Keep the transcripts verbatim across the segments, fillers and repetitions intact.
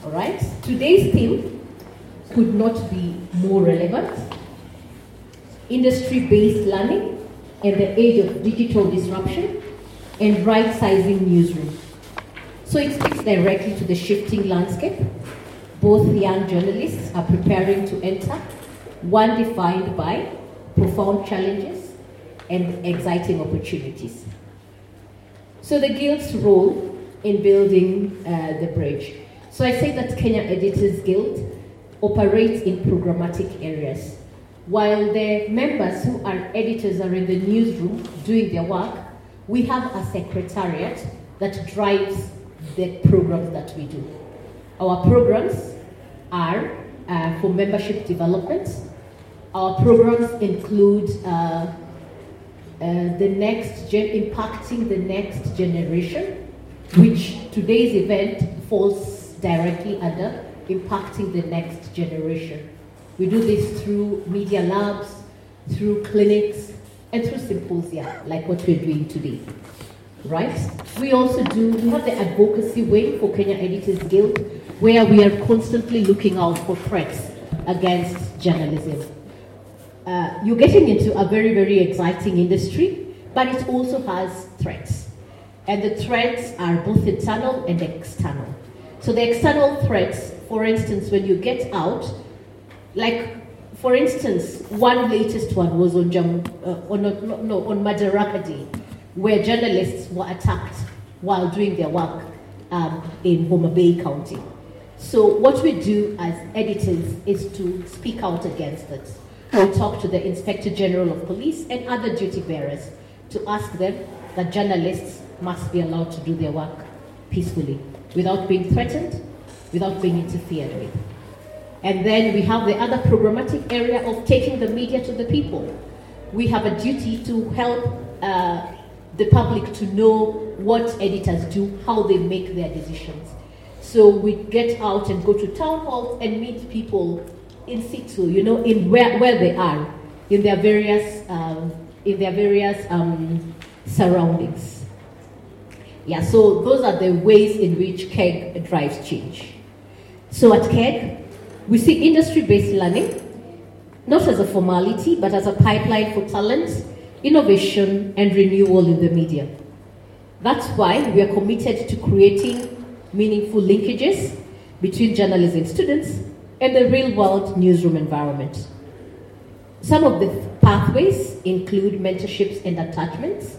All right? Today's theme could not be more relevant. Industry-based learning in the age of digital disruption and right-sizing newsroom. So it speaks directly to the shifting landscape. Both young journalists are preparing to enter, one defined by profound challenges and exciting opportunities. So the Guild's role in building uh, the bridge. So I say that Kenya Editors Guild operates in programmatic areas. While the members who are editors are in the newsroom doing their work, we have a secretariat that drives the programs that we do. Our programs are uh, for membership development. Our programs include uh, uh, the next gen- impacting the next generation, which today's event falls directly under impacting the next generation. We do this through media labs, through clinics, and through symposia, like what we're doing today. Right? We also do, we have the advocacy wing for Kenya Editors Guild, where we are constantly looking out for threats against journalism. Uh, you're getting into a very, very exciting industry, but it also has threats. And the threats are both internal and external. So the external threats, for instance, when you get out, like, for instance, one latest one was on Jam, uh, on no, no, on Madaraka Day, where journalists were attacked while doing their work um, in Homa Bay County. So what we do as editors is to speak out against it. We talk to the Inspector General of Police and other duty bearers to ask them that journalists must be allowed to do their work peacefully, without being threatened, without being interfered with. And then we have the other programmatic area of taking the media to the people. We have a duty to help uh, the public to know what editors do, how they make their decisions. So we get out and go to town halls and meet people in situ, you know, in where, where they are, in their various, um, in their various um, surroundings. Yeah, so those are the ways in which K E G drives change. So at K E G, we see industry-based learning, not as a formality, but as a pipeline for talent, innovation, and renewal in the media. That's why we are committed to creating meaningful linkages between journalism students and the real-world newsroom environment. Some of the pathways include mentorships and attachments.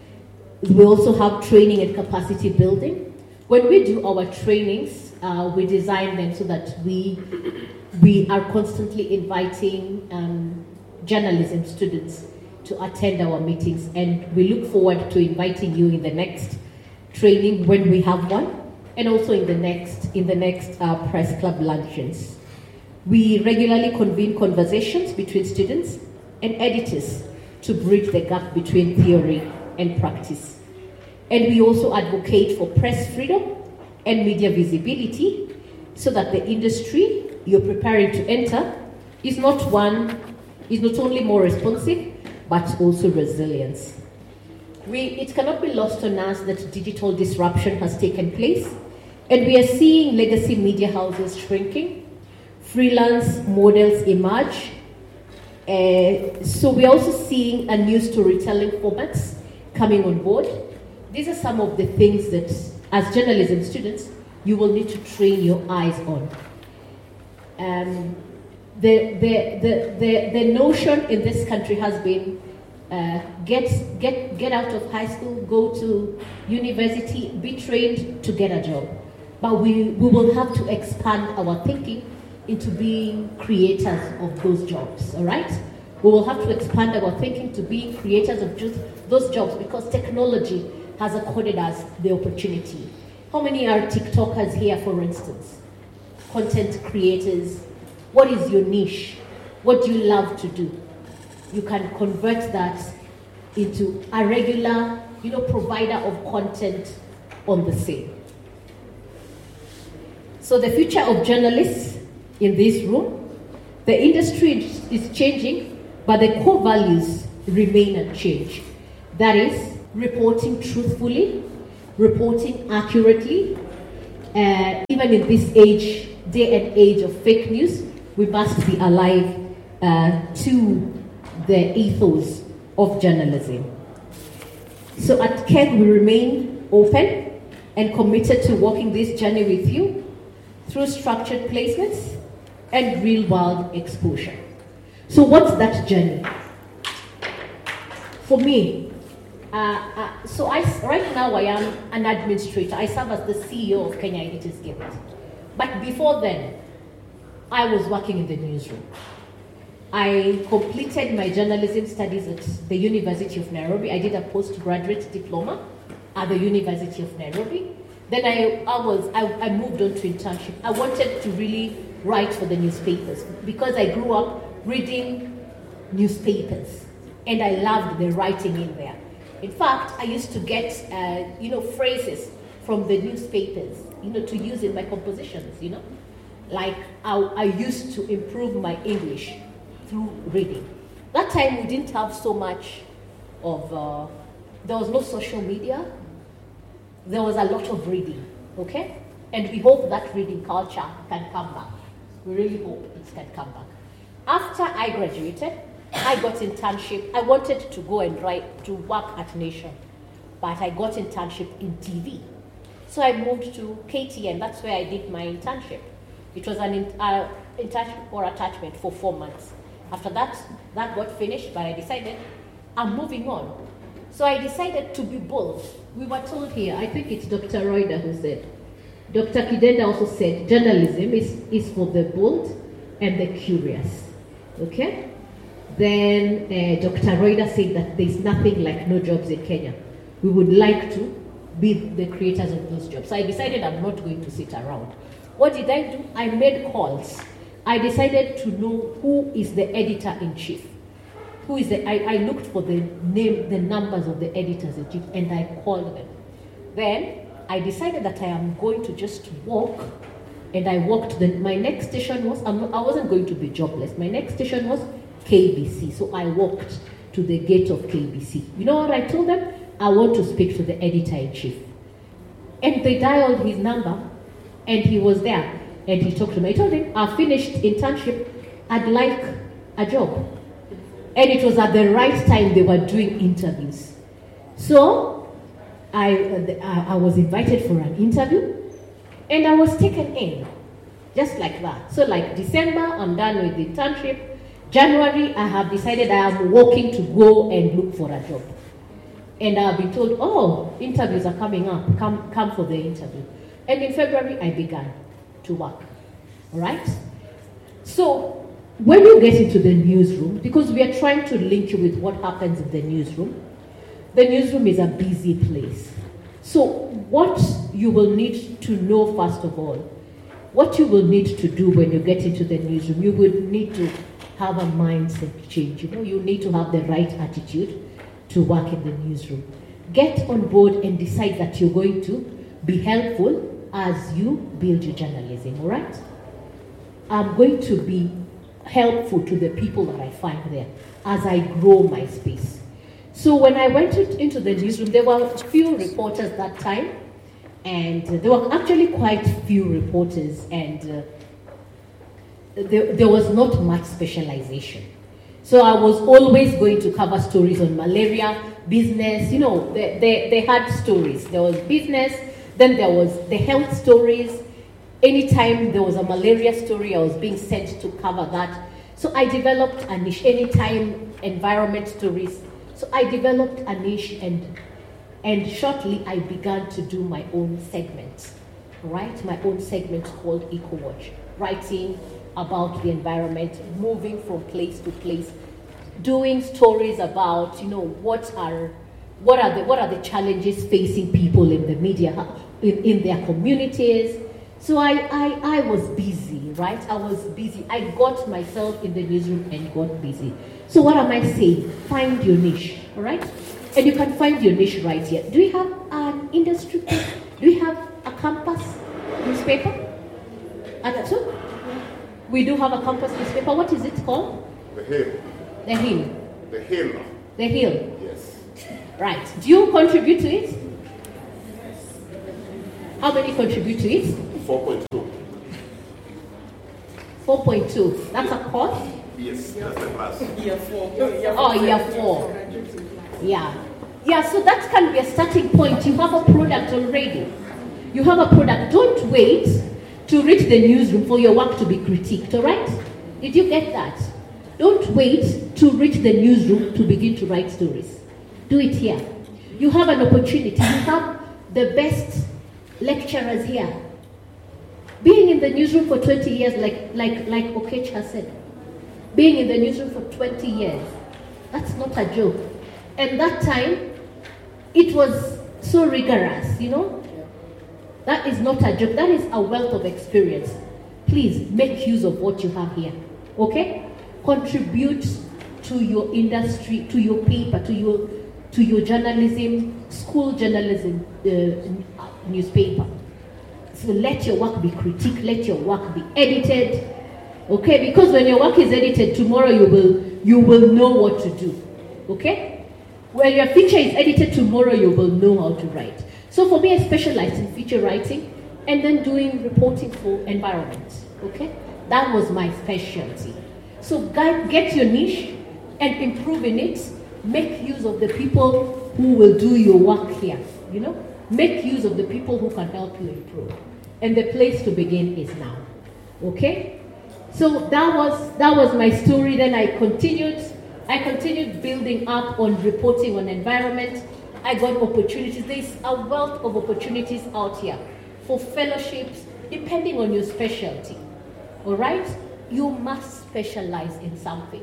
We also have training and capacity building. When we do our trainings, uh, we design them so that we, we are constantly inviting um, journalism students to attend our meetings, and we look forward to inviting you in the next training when we have one, and also in the next, in the next uh, press club luncheons. We regularly convene conversations between students and editors to bridge the gap between theory and practice. And we also advocate for press freedom and media visibility so that the industry you're preparing to enter is not one, is not only more responsive, but also resilience. We, it cannot be lost on us that digital disruption has taken place, and we are seeing legacy media houses shrinking, freelance models emerge. Uh, so we're also seeing a new storytelling formats coming on board. These are some of the things that, as journalism students, you will need to train your eyes on. Um, the, the, the, the, the notion in this country has been uh, get, get, get out of high school, go to university, be trained to get a job. But we, we will have to expand our thinking into being creators of those jobs, all right? We will have to expand our thinking to being creators of just those jobs, because technology has accorded us the opportunity. How many are TikTokers here, for instance? Content creators. What is your niche? What do you love to do? You can convert that into a regular, you know, provider of content on the same. So the future of journalists in this room, the industry is changing, but the core values remain unchanged. That is, reporting truthfully, reporting accurately, uh, even in this age, day and age of fake news, we must be alive uh, to the ethos of journalism. So at K E D, we remain open and committed to walking this journey with you through structured placements and real-world exposure. So what's that journey? For me, uh, uh, so I, right now I am an administrator. I serve as the C E O of Kenya Editors Guild. But before then, I was working in the newsroom. I completed my journalism studies at the University of Nairobi. I did a postgraduate diploma at the University of Nairobi. Then I, I, was, I, I moved on to internship. I wanted to really write for the newspapers because I grew up reading newspapers and I loved the writing in there. In fact, I used to get uh, you know, phrases from the newspapers, you know, to use in my compositions, you know. Like I, I used to improve my English through reading. That time we didn't have so much of, uh, there was no social media. There was a lot of reading, okay? And we hope that reading culture can come back. We really hope it can come back. After I graduated, I got internship. I wanted to go and write, to work at Nation, but I got internship in T V. So I moved to K T N. That's where I did my internship. It was an in, uh, internship or attachment for four months. After that, that got finished, but I decided I'm moving on. So I decided to be bold. We were told here, I think it's Doctor Roida who said, Doctor Kidenda also said, journalism is, is for the bold and the curious. Okay? Then uh, Doctor Roida said that there's nothing like no jobs in Kenya. We would like to be the creators of those jobs. So I decided I'm not going to sit around. What did I do? I made calls. I decided to know who is the editor-in-chief. Who is the, I, I looked for the name, the numbers of the editors-in-chief, and I called them. Then I decided that I am going to just walk, and I walked. The, my next station was, I'm, I wasn't going to be jobless. My next station was K B C. So I walked to the gate of K B C. You know what I told them? I want to speak to the editor-in-chief. And they dialed his number, and he was there. And he talked to me. I told him, I finished internship, I'd like a job. And it was at the right time they were doing interviews. So I, uh, I was invited for an interview, and I was taken in, just like that. So like December, I'm done with the internship. January, I have decided I am working to go and look for a job. And I've been told, oh, interviews are coming up, come, come for the interview. And in February, I began to work, all right? So when you get into the newsroom, because we are trying to link you with what happens in the newsroom, the newsroom is a busy place. So what you will need to know, first of all, what you will need to do when you get into the newsroom, you will need to have a mindset change. You know, you need to have the right attitude to work in the newsroom. Get on board and decide that you're going to be helpful as you build your journalism, all right? I'm going to be helpful to the people that I find there as I grow my space. So when I went into the newsroom, there were a few reporters that time, and there were actually quite few reporters, and uh, there, there was not much specialization. So I was always going to cover stories on malaria, business, you know, they, they, they had stories. There was business, then there was the health stories. Anytime there was a malaria story, I was being sent to cover that. So I developed a niche. Anytime environment stories. So I developed a niche, and and shortly I began to do my own segment, right? My own segment called EcoWatch, writing about the environment, moving from place to place, doing stories about, you know, what are what are the what are the challenges facing people in the media, in, in their communities. So I, I, I was busy, right? I was busy. I got myself in the newsroom and got busy. So what am I saying? Find your niche, all right? And you can find your niche right here. Do we have an industry? Do we have a campus newspaper? And so we do have a campus newspaper. What is it called? The Hill. The Hill. The Hill. The Hill. Yes. Right. Do you contribute to it? How many contribute to it? four point two. four point two. That's a course? Yes, that's the class. Year four. Oh, year four. Yeah. Yeah, so that can be a starting point. You have a product already. You have a product. Don't wait to reach the newsroom for your work to be critiqued, all right? Did you get that? Don't wait to reach the newsroom to begin to write stories. Do it here. You have an opportunity. You have the best lecturers here. Being in the newsroom for twenty years, like like like Okech has said, being in the newsroom for twenty years, that's not a joke. And that time, it was so rigorous, you know? That is not a joke. That is a wealth of experience. Please make use of what you have here, okay? Contribute to your industry, to your paper, to your to your journalism, school journalism uh, newspaper. So let your work be critiqued, let your work be edited, okay? Because when your work is edited, tomorrow you will you will know what to do, okay? When your feature is edited, tomorrow you will know how to write. So for me, I specialized in feature writing and then doing reporting for environment, okay? That was my specialty. So get your niche and improve in it. Make use of the people who will do your work here, you know? Make use of the people who can help you improve. And the place to begin is now, okay? So that was, that was my story. Then I continued, I continued building up on reporting on environment. I got opportunities. There's a wealth of opportunities out here for fellowships, depending on your specialty, all right? You must specialize in something,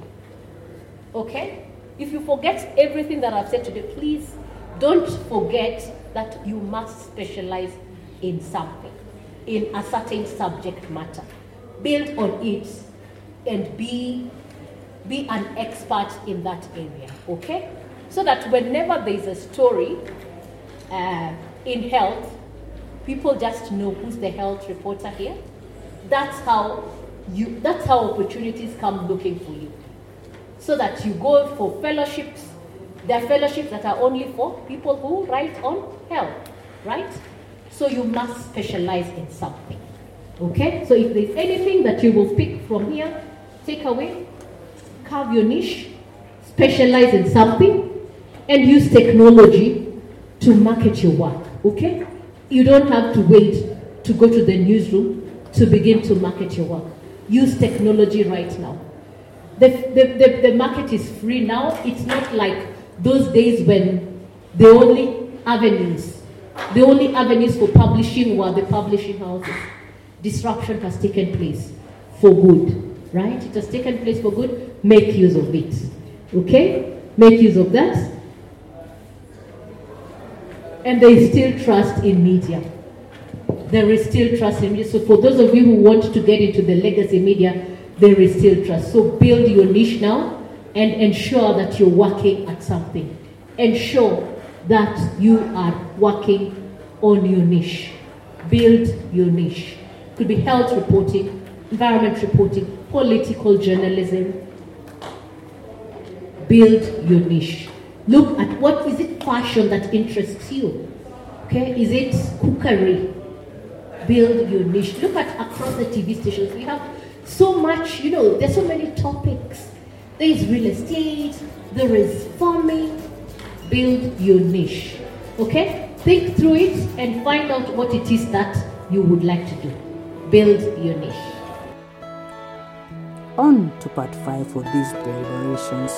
okay? If you forget everything that I've said today, please don't forget that you must specialize in something, in a certain subject matter. Build on it and be, be an expert in that area, okay? So that whenever there's a story uh, in health, people just know who's the health reporter here. That's how you, that's how opportunities come looking for you. So that you go for fellowships. There are fellowships that are only for people who write on health, right? So you must specialize in something, okay? So if there's anything that you will pick from here, take away, carve your niche, specialize in something, and use technology to market your work, okay? You don't have to wait to go to the newsroom to begin to market your work. Use technology right now. The, the, the, the market is free now. It's not like those days when the only avenues, the only avenues for publishing were the publishing houses. Disruption has taken place for good, right? It has taken place for good. Make use of it, okay? Make use of that. And there is still trust in media. There is still trust in media. So for those of you who want to get into the legacy media, there is still trust. So build your niche now and ensure that you're working at something. Ensure that you are working on your niche. Build your niche. It could be health reporting, environment reporting, political journalism. Build your niche. Look at what is it fashion that interests you. Okay? Is it cookery? Build your niche. Look at across the T V stations. We have so much, you know, there's so many topics. There is real estate, there is farming. Build your niche, okay? Think through it and find out what it is that you would like to do. Build your niche. On to part five for these deliberations.